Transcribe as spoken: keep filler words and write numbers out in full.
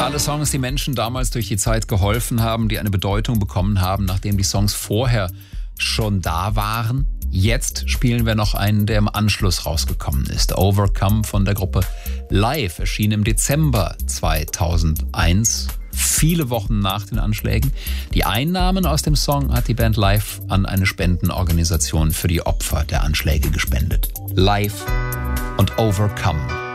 Alle Songs, die Menschen damals durch die Zeit geholfen haben, die eine Bedeutung bekommen haben, nachdem die Songs vorher schon da waren. Jetzt spielen wir noch einen, der im Anschluss rausgekommen ist. Overcome von der Gruppe Live erschien im Dezember zweitausendeins, viele Wochen nach den Anschlägen. Die Einnahmen aus dem Song hat die Band Live an eine Spendenorganisation für die Opfer der Anschläge gespendet. Live und Overcome.